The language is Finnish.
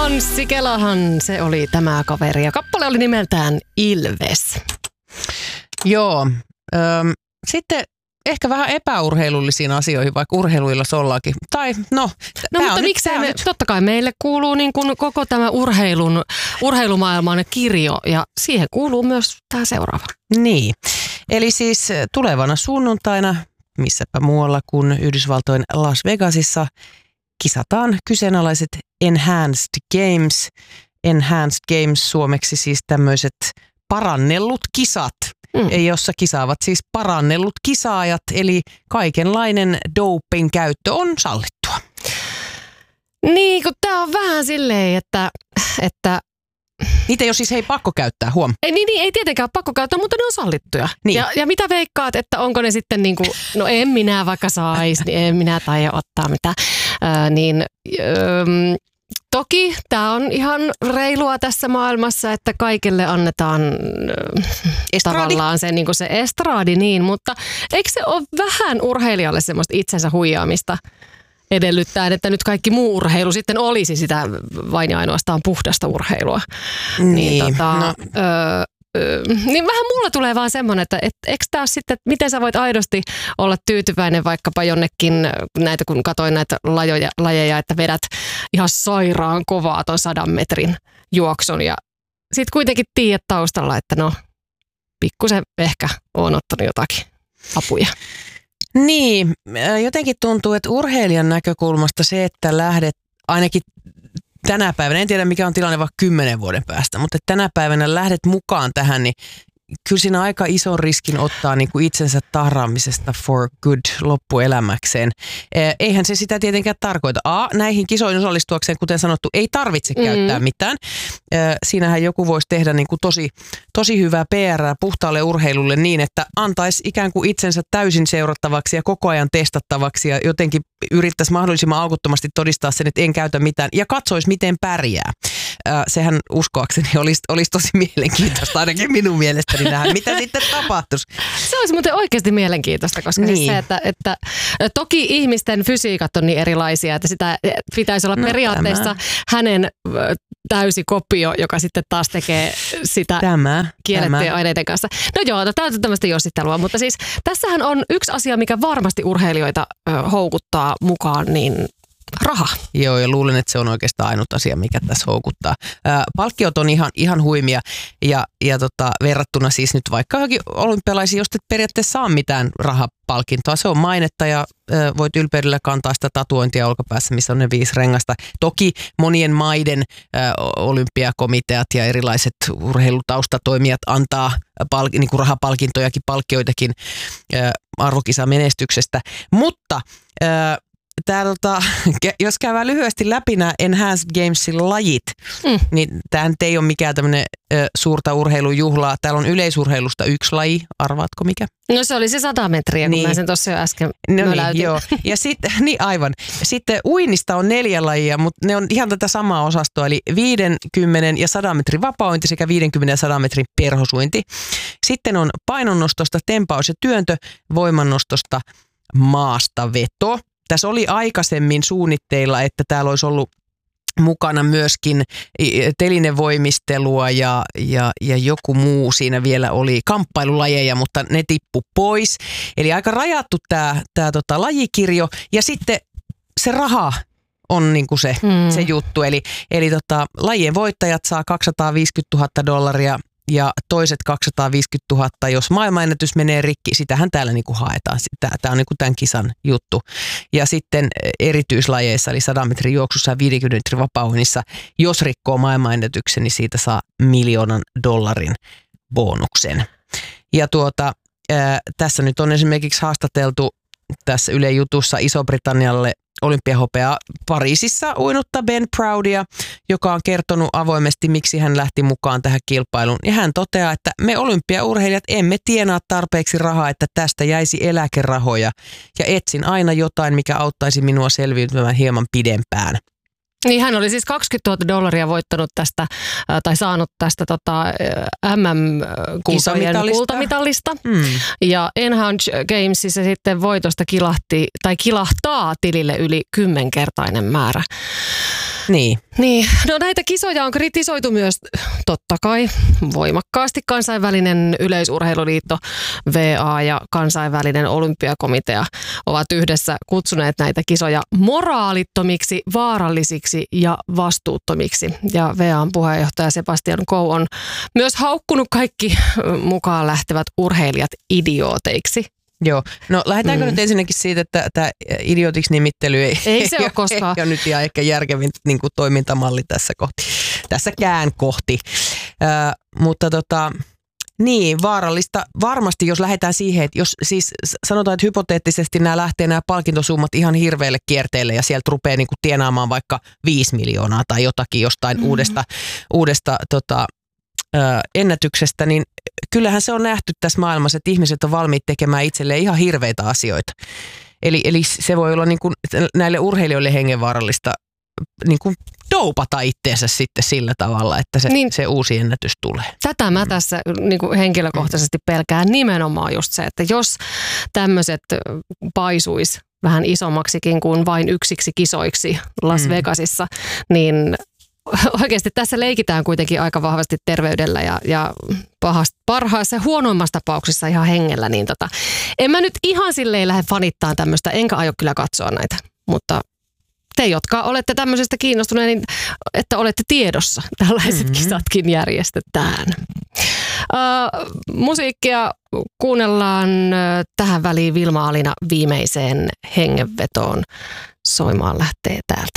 Anssi Kelahan se oli tämä kaveri ja kappale oli nimeltään Ilves. Joo, sitten ehkä vähän epäurheilullisiin asioihin, vaikka urheiluilla ollaankin. Tai mutta miksei me, totta kai meille kuuluu niin kuin koko tämä urheilumaailman kirjo ja siihen kuuluu myös tämä seuraava. Niin, eli siis tulevana sunnuntaina, missäpä muualla kuin Yhdysvaltojen Las Vegasissa, kisataan kyseenalaiset Enhanced Games. Enhanced Games suomeksi siis tämmöiset parannellut kisat, jossa kisaavat siis parannellut kisaajat, eli kaikenlainen doping käyttö on sallittua. Niin, kun tää on vähän silleen, että niitä ei ole siis pakko käyttää, huom. Ei tietenkään pakko käyttää, mutta ne on sallittuja. Niin. Ja mitä veikkaat, että onko ne sitten niin kuin, no en minä vaikka saisi, niin en minä taida ottaa mitään. Toki tämä on ihan reilua tässä maailmassa, että kaikille annetaan tavallaan se, niin kuin se estraadi, niin, mutta eikö se ole vähän urheilijalle semmoista itsensä huijaamista edellyttäen, että nyt kaikki muu urheilu sitten olisi sitä vain ja ainoastaan puhdasta urheilua. Niin vähän mulla tulee vaan semmoinen, että eikö tämä sitten, miten sä voit aidosti olla tyytyväinen vaikkapa jonnekin, näitä kun katsoin näitä lajeja, että vedät ihan sairaan kovaa ton 100 metrin juoksun ja sit kuitenkin tiedät taustalla, että pikkusen ehkä on ottanut jotakin apuja. Niin, jotenkin tuntuu, että urheilijan näkökulmasta se, että lähdet ainakin tänä päivänä, en tiedä mikä on tilanne vaikka 10 vuoden päästä, mutta tänä päivänä lähdet mukaan tähän, niin kyllä siinä aika ison riskin ottaa niin kuin itsensä tahraamisesta for good loppuelämäkseen. Eihän se sitä tietenkään tarkoita. Näihin kisoihin osallistuakseen, kuten sanottu, ei tarvitse käyttää mitään. Siinähän joku voisi tehdä niin kuin tosi hyvää PR puhtaalle urheilulle niin, että antaisi ikään kuin itsensä täysin seurattavaksi ja koko ajan testattavaksi ja jotenkin yrittäisi mahdollisimman aukottomasti todistaa sen, että en käytä mitään ja katsoisi, miten pärjää. Sehän uskoakseni olisi tosi mielenkiintoista, ainakin minun mielestäni nähdä, mitä sitten tapahtuisi. Se olisi muuten oikeasti mielenkiintoista, koska niin. Siis se, että toki ihmisten fysiikat on niin erilaisia, että sitä pitäisi olla periaatteessa hänen täysi kopio, joka sitten taas tekee sitä kiellettyjen aineiden kanssa. No joo, tämä on tämmöistä jossittelua, mutta siis tässähän on yksi asia, mikä varmasti urheilijoita houkuttaa mukaan, niin raha. Joo, ja luulen, että se on oikeastaan ainut asia, mikä tässä houkuttaa. Palkkiot on ihan huimia ja verrattuna siis nyt vaikka johonkin olympialaisiin, josta et periaatteessa saa mitään rahapalkintoa. Se on mainetta ja voit ylpeydellä kantaa sitä tatuointia olkapäässä, missä on ne 5 rengasta. Toki monien maiden olympiakomiteat ja erilaiset urheilutaustatoimijat antaa niin kuin rahapalkintojakin, palkkioitakin arvokisamenestyksestä, mutta jos käydään lyhyesti läpi nämä Enhanced Gamesin lajit, niin tämä nyt ei ole mikään tämmöinen suurta urheilujuhlaa. Täällä on yleisurheilusta 1 laji. Arvaatko mikä? No se oli se 100 metriä, kun mä sen tuossa jo äsken möläytin. Joo. Ja sitten, aivan. Sitten uinnista on 4 lajia, mutta ne on ihan tätä samaa osastoa, eli 50 ja 100 metrin vapaointi sekä 50 ja 100 metrin perhosuinti. Sitten on painonnostosta tempaus ja työntö, voimannostosta maastaveto. Tässä oli aikaisemmin suunnitteilla, että täällä olisi ollut mukana myöskin telinevoimistelua ja joku muu siinä vielä oli kamppailulajeja, mutta ne tippu pois. Eli aika rajattu tämä lajikirjo ja sitten se raha on niinku se juttu. Eli lajien voittajat saa $250,000 ja toiset 250 000, jos maailmanennätys menee rikki, sitähän täällä niinku haetaan. Tämä on niinku tämän kisan juttu. Ja sitten erityislajeissa, eli 100 metrin juoksussa ja 50 metrin vapauinnissa, jos rikkoo maailmanennätyksen, niin siitä saa $1 million bonuksen. Ja tässä nyt on esimerkiksi haastateltu tässä Yle Jutussa Iso-Britannialle olympiahopeaa Pariisissa uinutta Ben Proudia, joka on kertonut avoimesti, miksi hän lähti mukaan tähän kilpailuun. Ja hän toteaa, että me olympiaurheilijat emme tienaa tarpeeksi rahaa, että tästä jäisi eläkerahoja. Ja etsin aina jotain, mikä auttaisi minua selviytymään hieman pidempään. Niin hän oli siis $20,000 voittanut tästä, tai saanut tästä MM-kisojen kultamitalista. Ja Enhanced Gamesissa sitten voitosta kilahtaa tilille yli 10-kertainen määrä. Niin. Niin, no näitä kisoja on kritisoitu myös totta kai voimakkaasti. Kansainvälinen yleisurheiluliitto VA ja kansainvälinen olympiakomitea ovat yhdessä kutsuneet näitä kisoja moraalittomiksi, vaarallisiksi ja vastuuttomiksi. Ja VA:n puheenjohtaja Sebastian Coe on myös haukkunut kaikki mukaan lähtevät urheilijat idiooteiksi. Joo, no lähdetäänkö nyt ensinnäkin siitä, että tämä idiootiksi nimittely ei se ole koskaan. Ei ole nyt ihan ehkä järkevin niin kuin toimintamalli tässäkään kohti. Mutta niin, vaarallista varmasti, jos lähdetään siihen, että jos siis sanotaan, että hypoteettisesti nämä palkintosummat ihan hirveälle kierteelle ja sieltä rupeaa niin kuin tienaamaan vaikka 5 miljoonaa tai jotakin jostain uudesta ennätyksestä, niin kyllähän se on nähty tässä maailmassa, että ihmiset on valmiit tekemään itselleen ihan hirveitä asioita. Eli se voi olla niin kuin näille urheilijoille hengenvaarallista niin kuin doupata itteensä sitten sillä tavalla, että se uusi ennätys tulee. Tätä mä tässä niin kuin henkilökohtaisesti pelkään nimenomaan just se, että jos tämmöiset paisuis vähän isommaksikin kuin vain yksiksi kisoiksi Las Vegasissa, niin oikeasti tässä leikitään kuitenkin aika vahvasti terveydellä ja parhaassa ja huonoimmassa tapauksessa ihan hengellä. Niin en mä nyt ihan silleen lähde fanittaan tämmöistä, enkä aio kyllä katsoa näitä, mutta te, jotka olette tämmöisestä kiinnostuneet, niin että olette tiedossa, tällaiset kisatkin järjestetään. Musiikkia kuunnellaan tähän väliin Vilma Alina viimeiseen hengenvetoon. Soimaan lähtee täältä.